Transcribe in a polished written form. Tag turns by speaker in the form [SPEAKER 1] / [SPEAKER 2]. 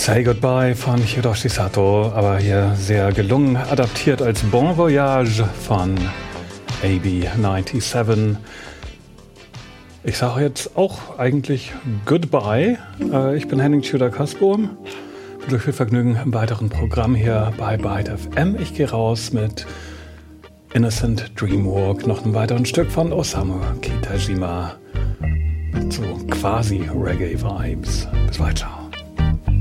[SPEAKER 1] Say Goodbye von Hiroshi Sato, aber hier sehr gelungen adaptiert als Bon Voyage von AB97. Ich sage jetzt auch eigentlich Goodbye. Ich bin Henning Tschüder-Kasbohm. Mit euch viel Vergnügen im weiteren Programm hier bei Byte FM. Ich gehe raus mit Innocent Dreamwalk, noch einem weiteren Stück von Osamu Kitajima. Mit so quasi Reggae-Vibes. Bis bald, ciao.